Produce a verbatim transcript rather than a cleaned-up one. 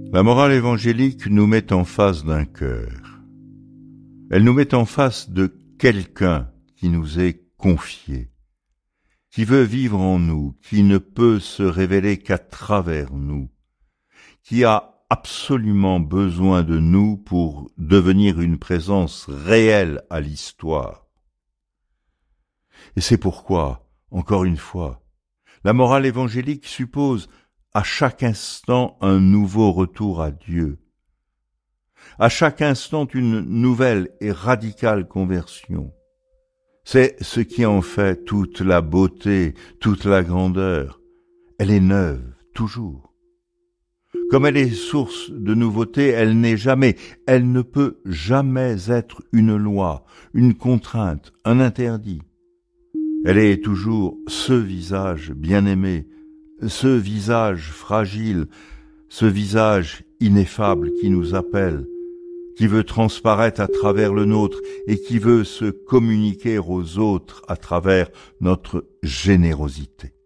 La morale évangélique nous met en face d'un cœur. Elle nous met en face de quelqu'un qui nous est confié, qui veut vivre en nous, qui ne peut se révéler qu'à travers nous, qui a absolument besoin de nous pour devenir une présence réelle à l'histoire. Et c'est pourquoi, encore une fois, la morale évangélique suppose à chaque instant un nouveau retour à Dieu, à chaque instant une nouvelle et radicale conversion. C'est ce qui en fait toute la beauté, toute la grandeur. Elle est neuve, toujours. Comme elle est source de nouveauté, elle n'est jamais, elle ne peut jamais être une loi, une contrainte, un interdit. Elle est toujours ce visage bien-aimé, ce visage fragile, ce visage ineffable qui nous appelle, qui veut transparaître à travers le nôtre et qui veut se communiquer aux autres à travers notre générosité.